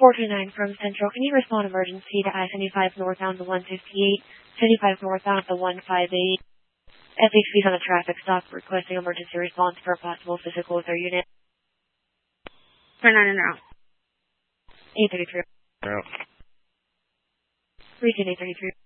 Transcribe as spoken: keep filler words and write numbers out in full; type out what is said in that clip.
four two nine from Central. Can you respond emergency to I seventy-five northbound to one fifty-eight, seventy-five northbound to one fifty-eight? S H P's on a traffic stop requesting emergency response for a possible physical with our unit. Turn on and around. eight thirty-three. No. Region eight thirty-three.